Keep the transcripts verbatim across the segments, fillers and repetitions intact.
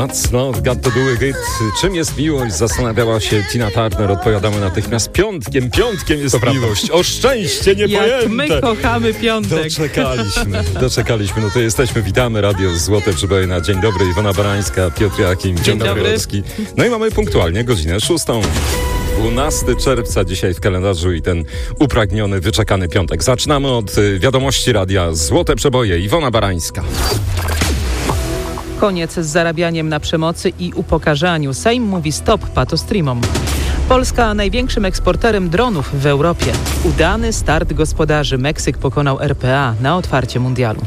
That's not got to do with it. Czym jest miłość? Zastanawiała się Tina Turner. Odpowiadamy natychmiast piątkiem. Piątkiem jest to miłość. Prawda. O szczęście niepojęte. Jak my kochamy piątek. Doczekaliśmy. Doczekaliśmy. No to jesteśmy. Witamy. Radio Złote Przeboje na Dzień Dobry. Iwona Barańska, Piotr Jakim. Dzień dobry. No i mamy punktualnie godzinę szóstą. dwunastego czerwca dzisiaj w kalendarzu i ten upragniony, wyczekany piątek. Zaczynamy od wiadomości Radia Złote Przeboje. Iwona Barańska. Koniec z zarabianiem na przemocy i upokarzaniu. Sejm mówi stop patostreamom. Polska największym eksporterem dronów w Europie. Udany start gospodarzy. Meksyk pokonał R P A na otwarcie mundialu.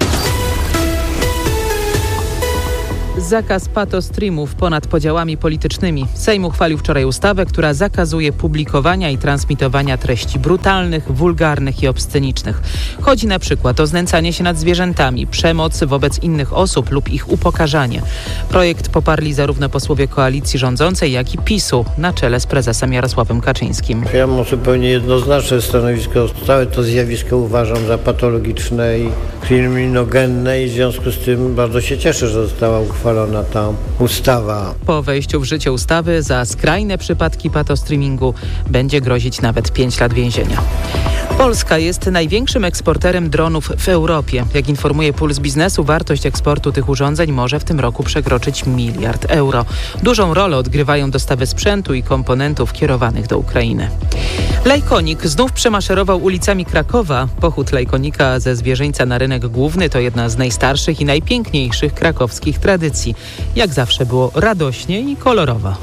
Zakaz patostreamów ponad podziałami politycznymi. Sejm uchwalił wczoraj ustawę, która zakazuje publikowania i transmitowania treści brutalnych, wulgarnych i obscenicznych. Chodzi na przykład o znęcanie się nad zwierzętami, przemoc wobec innych osób lub ich upokarzanie. Projekt poparli zarówno posłowie koalicji rządzącej, jak i PiSu na czele z prezesem Jarosławem Kaczyńskim. Ja mam zupełnie jednoznaczne stanowisko. Całe to zjawisko uważam za patologiczne i kryminogenne i w związku z tym bardzo się cieszę, że została uchwalona ta ustawa. Po wejściu w życie ustawy za skrajne przypadki patostreamingu będzie grozić nawet pięć lat więzienia. Polska jest największym eksporterem dronów w Europie. Jak informuje Puls Biznesu, wartość eksportu tych urządzeń może w tym roku przekroczyć miliard euro. Dużą rolę odgrywają dostawy sprzętu i komponentów kierowanych do Ukrainy. Lejkonik znów przemaszerował ulicami Krakowa. Pochód Lejkonika ze Zwierzyńca na rynek główny to jedna z najstarszych i najpiękniejszych krakowskich tradycji. Jak zawsze było radośnie i kolorowo.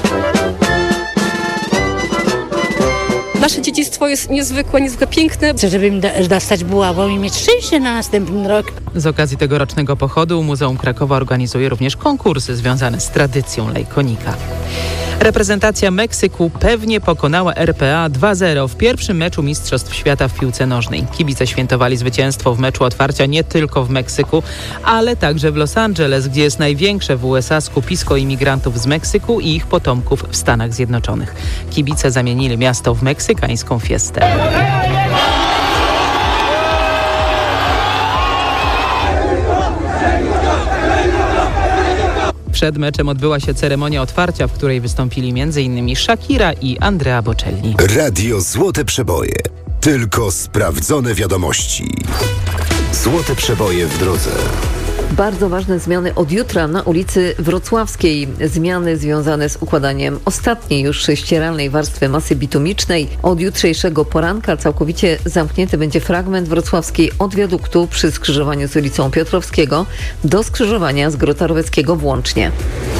Nasze dziedzictwo jest niezwykłe, niezwykle piękne. Chcę, żeby mi dostać buławą i mieć szczęście na następny rok. Z okazji tegorocznego pochodu Muzeum Krakowa organizuje również konkursy związane z tradycją Lejkonika. Reprezentacja Meksyku pewnie pokonała R P A dwa zero w pierwszym meczu Mistrzostw Świata w piłce nożnej. Kibice świętowali zwycięstwo w meczu otwarcia nie tylko w Meksyku, ale także w Los Angeles, gdzie jest największe w U S A skupisko imigrantów z Meksyku i ich potomków w Stanach Zjednoczonych. Kibice zamienili miasto w meksykańską fiestę. Przed meczem odbyła się ceremonia otwarcia, w której wystąpili m in Shakira i Andrea Bocelli. Radio Złote Przeboje. Tylko sprawdzone wiadomości. Złote Przeboje w drodze. Bardzo ważne zmiany od jutra na ulicy Wrocławskiej. Zmiany związane z układaniem ostatniej już ścieralnej warstwy masy bitumicznej. Od jutrzejszego poranka całkowicie zamknięty będzie fragment wrocławskiej od wiaduktu przy skrzyżowaniu z ulicą Piotrowskiego do skrzyżowania z Grota Roweckiego włącznie.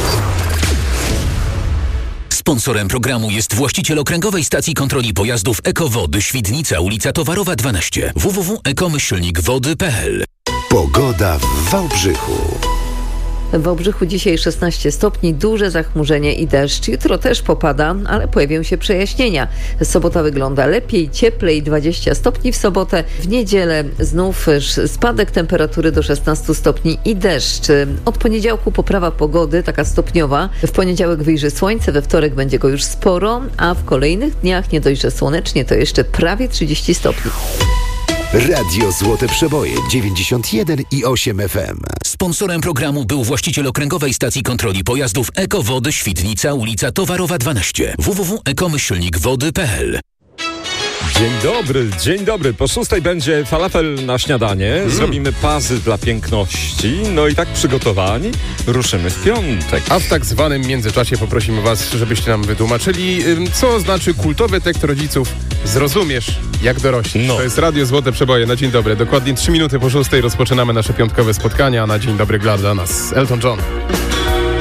Sponsorem programu jest właściciel okręgowej stacji kontroli pojazdów Ekowody Świdnica, ulica Towarowa dwanaście. w w w kropka ekomyślnik wody kropka p l. Pogoda w Wałbrzychu. W Wałbrzychu dzisiaj szesnaście stopni, duże zachmurzenie i deszcz. Jutro też popada, ale pojawią się przejaśnienia. Sobota wygląda lepiej, cieplej, dwadzieścia stopni w sobotę. W niedzielę znów spadek temperatury do szesnastu stopni i deszcz. Od poniedziałku poprawa pogody, taka stopniowa. W poniedziałek wyjrzy słońce, we wtorek będzie go już sporo, a w kolejnych dniach nie dość, że słonecznie, to jeszcze prawie trzydzieści stopni. Radio Złote Przeboje dziewięćdziesiąt jeden i osiem F M. Sponsorem programu był właściciel okręgowej stacji kontroli pojazdów Ekowody Świdnica, ulica Towarowa dwanaście. w w w kropka ekomyślnik wody kropka p l. Dzień dobry, dzień dobry. Po szóstej będzie falafel na śniadanie. Mm. Zrobimy pazy dla piękności. No i tak przygotowani ruszymy w piątek. A w tak zwanym międzyczasie poprosimy was, żebyście nam wytłumaczyli, co znaczy kultowy tekst rodziców "Zrozumiesz, jak dorośniesz". No. To jest Radio Złote Przeboje na Dzień Dobry. Dokładnie trzy minuty po szóstej rozpoczynamy nasze piątkowe spotkania. Na Dzień Dobry gra dla nas Elton John.